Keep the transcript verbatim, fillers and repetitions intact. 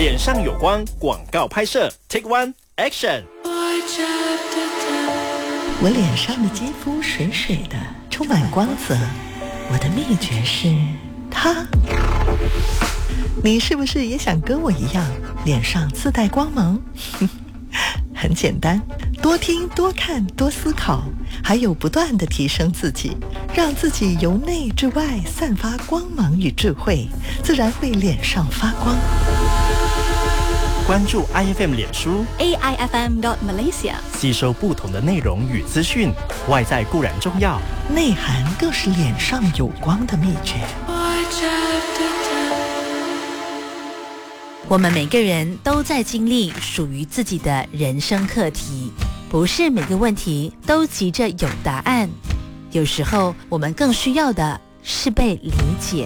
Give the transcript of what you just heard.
脸上有光广告拍摄 Take One Action。 我脸上的肌肤水水的，充满光泽。我的秘诀是它。你是不是也想跟我一样，脸上自带光芒？很简单，多听多看多思考，还有不断地提升自己，让自己由内至外散发光芒与智慧，自然会脸上发光。 关注 I F M 脸书 A I F M dot Malaysia， 吸收不同的内容与资讯。外在固然重要， 内涵更是脸上有光的秘诀。 我们每个人都在经历属于自己的人生课题，不是每个问题都急着有答案，有时候我们更需要的是被理解。